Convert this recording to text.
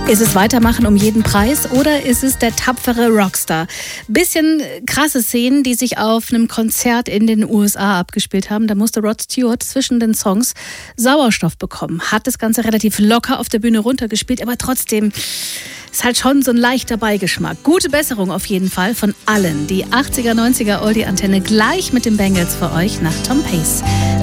Ist es Weitermachen um jeden Preis oder ist es der tapfere Rockstar? Bisschen krasse Szenen, die sich auf einem Konzert in den USA abgespielt haben. Da musste Rod Stewart zwischen den Songs Sauerstoff bekommen. Hat das Ganze relativ locker auf der Bühne runtergespielt, aber trotzdem ist halt schon so ein leichter Beigeschmack. Gute Besserung auf jeden Fall von allen. Die 80er, 90er Oldie-Antenne gleich mit den Bangles für euch nach Tom Pace.